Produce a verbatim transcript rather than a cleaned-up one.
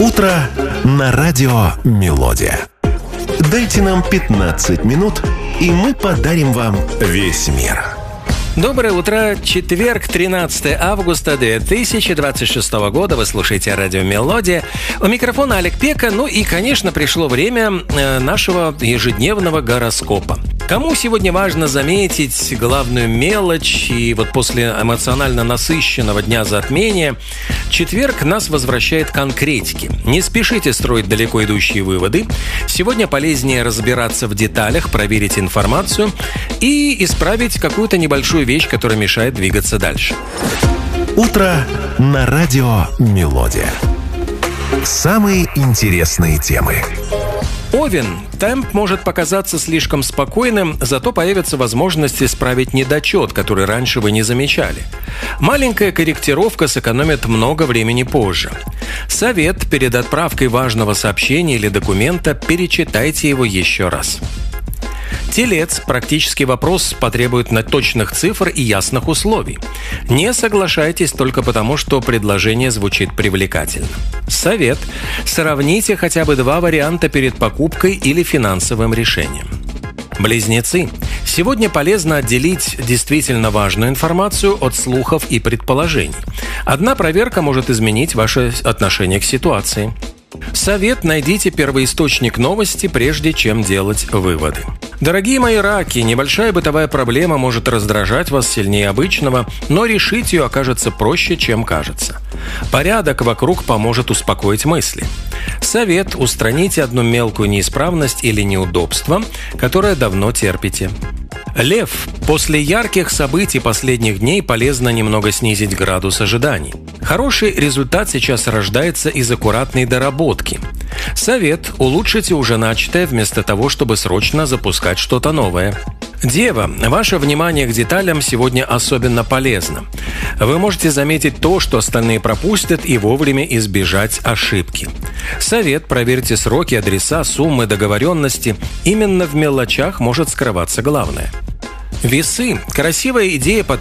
Утро на радио «Мелодия». Дайте нам пятнадцать минут, и мы подарим вам весь мир. Доброе утро. Четверг, тринадцатое августа две тысячи двадцать шестого года. Вы слушаете радио «Мелодия». У микрофона Олег Пека. Ну и, конечно, пришло время нашего ежедневного гороскопа. Кому сегодня важно заметить главную мелочь, и вот после эмоционально насыщенного дня затмения четверг нас возвращает к конкретике. Не спешите строить далеко идущие выводы. Сегодня полезнее разбираться в деталях, проверить информацию и исправить какую-то небольшую вещь, которая мешает двигаться дальше. Утро на радио «Мелодия». Самые интересные темы. Овен. Темп может показаться слишком спокойным, зато появится возможность исправить недочет, который раньше вы не замечали. Маленькая корректировка сэкономит много времени позже. Совет: перед отправкой важного сообщения или документа перечитайте его еще раз. Телец. Практический вопрос потребует точных цифр и ясных условий. Не соглашайтесь только потому, что предложение звучит привлекательно. Совет: сравните хотя бы два варианта перед покупкой или финансовым решением. Близнецы. Сегодня полезно отделить действительно важную информацию от слухов и предположений. Одна проверка может изменить ваше отношение к ситуации. Совет: найдите первоисточник новости, прежде чем делать выводы. Дорогие мои раки, небольшая бытовая проблема может раздражать вас сильнее обычного, но решить ее окажется проще, чем кажется. Порядок вокруг поможет успокоить мысли. Совет: устраните одну мелкую неисправность или неудобство, которое давно терпите. Лев. После ярких событий последних дней полезно немного снизить градус ожиданий. Хороший результат сейчас рождается из аккуратной доработки. Совет: улучшите уже начатое, вместо того, чтобы срочно запускать что-то новое. Дева. Ваше внимание к деталям сегодня особенно полезно. Вы можете заметить то, что остальные пропустят, и вовремя избежать ошибки. Совет: проверьте сроки, адреса, суммы, договоренности. Именно в мелочах может скрываться главное. Весы. Красивая идея